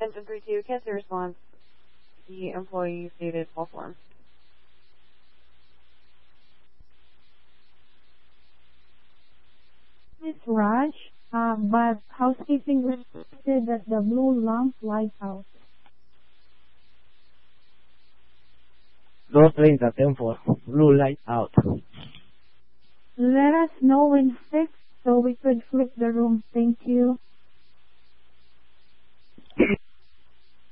and agreed to cancel response. The employee stated false alarm. Miss Raj, but housekeeping requested that the blue lamp light out. Door 34, blue light out. Let us know when fixed so we could flip the room. Thank you.